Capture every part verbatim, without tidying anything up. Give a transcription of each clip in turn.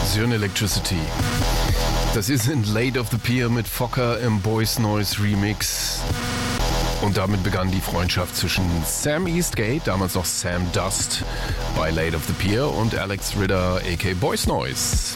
Explosion Electricity. Das ist in Late of the Pier mit Fokker im Boys Noise Remix. Und damit begann die Freundschaft zwischen Sam Eastgate, damals noch Sam Dust, bei Late of the Pier und Alex Ritter, aka Boys Noise.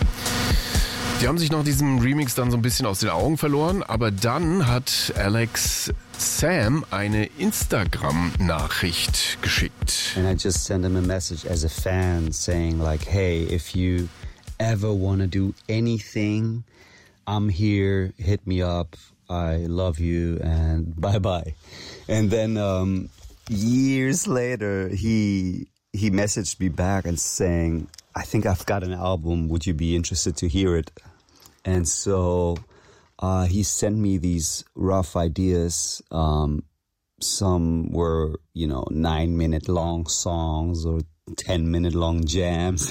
Die haben sich nach diesem Remix dann so ein bisschen aus den Augen verloren, aber dann hat Alex Sam eine Instagram-Nachricht geschickt. And I just sent him a message as a fan saying like, hey, if you ever want to do anything, I'm here, hit me up, I love you and bye bye. And then um, years later, he he messaged me back and saying, I think I've got an album, would you be interested to hear it? And so uh, he sent me these rough ideas. Um, some were, you know, nine minute long songs or ten minute long jams.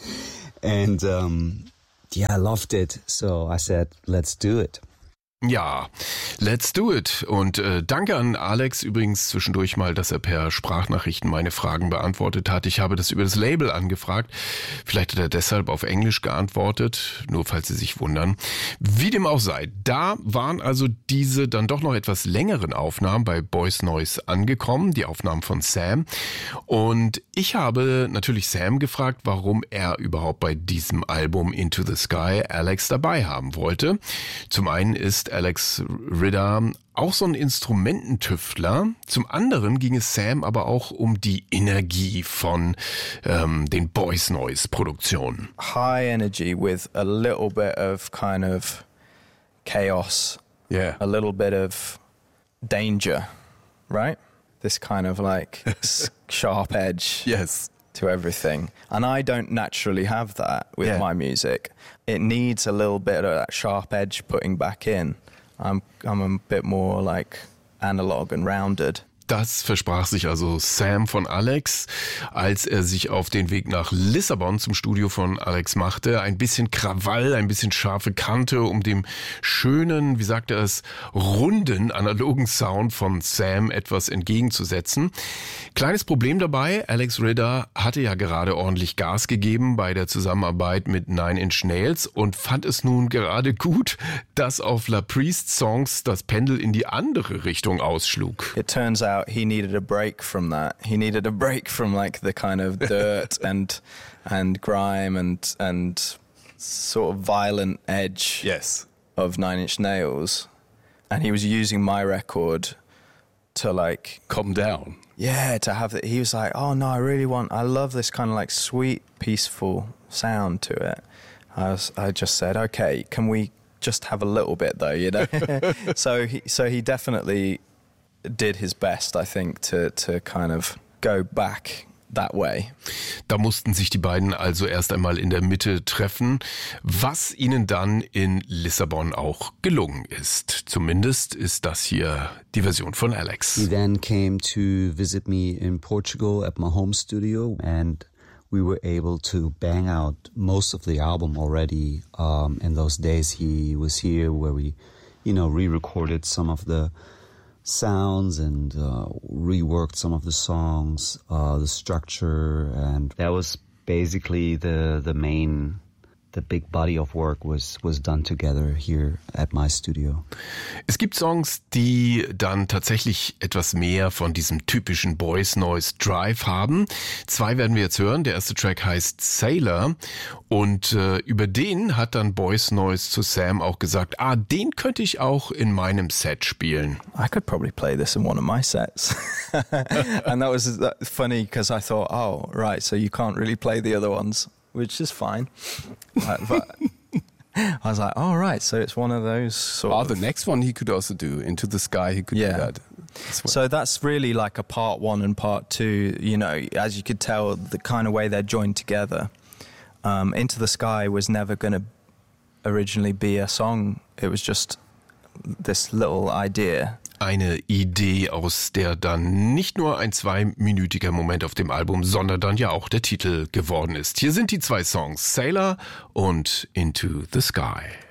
And um, yeah, I loved it. So I said, let's do it. Ja, let's do it. Und äh, danke an Alex übrigens zwischendurch mal, dass er per Sprachnachrichten meine Fragen beantwortet hat. Ich habe das über das Label angefragt. Vielleicht hat er deshalb auf Englisch geantwortet, nur falls Sie sich wundern. Wie dem auch sei, da waren also diese dann doch noch etwas längeren Aufnahmen bei Boys Noise angekommen, die Aufnahmen von Sam. Und ich habe natürlich Sam gefragt, warum er überhaupt bei diesem Album Into the Sky Alex dabei haben wollte. Zum einen ist Alex Ritter auch so ein Instrumententüftler. Zum anderen ging es Sam aber auch um die Energie von ähm, den Boys Noise Produktionen. High energy with a little bit of kind of chaos. Yeah. A little bit of danger, right? This kind of like sharp edge. Yes. To everything. And I don't naturally have that with yeah. my music. It needs a little bit of that sharp edge putting back in. I'm I'm a bit more like analog and rounded. Das versprach sich also Sam von Alex, als er sich auf den Weg nach Lissabon zum Studio von Alex machte. Ein bisschen Krawall, ein bisschen scharfe Kante, um dem schönen, wie sagt er es, runden, analogen Sound von Sam etwas entgegenzusetzen. Kleines Problem dabei, Alex Ritter hatte ja gerade ordentlich Gas gegeben bei der Zusammenarbeit mit Nine Inch Nails und fand es nun gerade gut, dass auf La Priest Songs das Pendel in die andere Richtung ausschlug. It turns out he needed a break from that. He needed a break from like the kind of dirt and and grime and and sort of violent edge yes. of Nine Inch Nails. And he was using my record to like calm down. Yeah, to have it. He was like, oh no, I really want, I love this kind of like sweet, peaceful sound to it. I was, I just said, okay, can we just have a little bit though, you know? so he, so he definitely did his best, I think, to to kind of go back that way. Da mussten sich die beiden also erst einmal in der Mitte treffen, was ihnen dann in Lissabon auch gelungen ist. Zumindest ist das hier die Version von Alex. He then came to visit me in Portugal at my home studio and we were able to bang out most of the album already. Um, in those days he was here where we, you know, re-recorded some of the sounds and uh, reworked some of the songs, uh, the structure, and that was basically the the main, the big body of work was was done together here at my studio. Es gibt Songs, die dann tatsächlich etwas mehr von diesem typischen Boys Noise Drive haben. Zwei werden wir jetzt hören. Der erste Track heißt Sailor und äh, über den hat dann Boys Noise zu Sam auch gesagt, ah, den könnte ich auch in meinem Set spielen. I could probably play this in one of my sets. And that was funny because I thought, oh, right, so you can't really play the other ones, which is fine. But, but I was like, oh, right, so it's one of those sort oh, of... the next one he could also do, Into the Sky, he could yeah. do that. Well. So that's really like a part one and part two, you know, as you could tell, the kind of way they're joined together. Um, Into the Sky was never going to originally be a song. It was just this little idea. Eine Idee, aus der dann nicht nur ein zweiminütiger Moment auf dem Album, sondern dann ja auch der Titel geworden ist. Hier sind die zwei Songs, Sailor und Into the Sky.